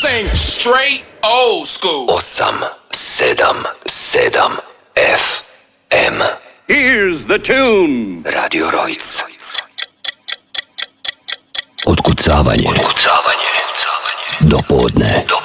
think straight old school. 877 FM. Here's the tune. Radio Rojc. Otkucavanje. Do podne.